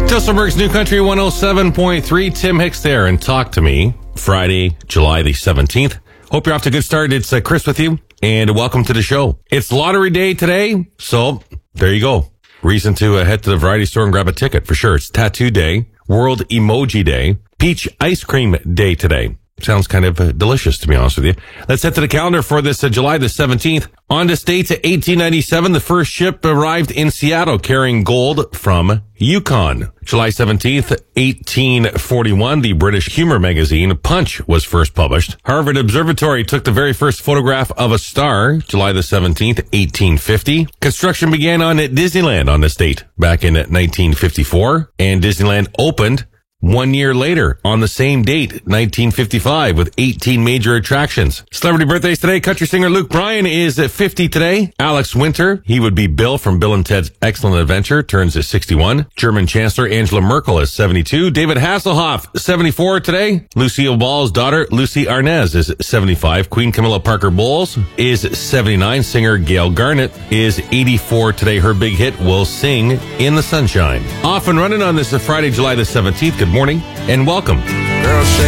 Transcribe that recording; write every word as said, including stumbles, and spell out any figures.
Tilsonburg's New Country one oh seven point three. Tim Hicks there, and Talk to Me. Friday, July the seventeenth. Hope you're off to a good start. It's uh, Chris with you, and welcome to the show. It's lottery day today, so there you go. Reason to uh, head to the variety store and grab a ticket for sure. It's Tattoo Day, World Emoji Day, Peach Ice Cream Day today. Sounds kind of uh, delicious, to be honest with you. Let's head to the calendar for this uh, July the seventeenth. On this date to eighteen ninety-seven, the first ship arrived in Seattle carrying gold from Yukon. July seventeenth, eighteen forty-one, the British humor magazine Punch was first published. Harvard Observatory took the very first photograph of a star. July the seventeenth, eighteen fifty. Construction began on Disneyland on this date back in nineteen fifty-four, and Disneyland opened one year later, on the same date, nineteen fifty-five, with eighteen major attractions. Celebrity birthdays today. Country singer Luke Bryan is fifty today. Alex Winter, he would be Bill from Bill and Ted's Excellent Adventure, turns sixty-one. German Chancellor Angela Merkel is seventy-two. David Hasselhoff, seventy-four today. Lucille Ball's daughter, Lucy Arnaz, is seventy-five. Queen Camilla Parker Bowles is seventy-nine. Singer Gail Garnett is eighty-four today. Her big hit, We'll Sing in the Sunshine. Off and running on this Friday, July the seventeenth. Good morning and welcome. Girl, shake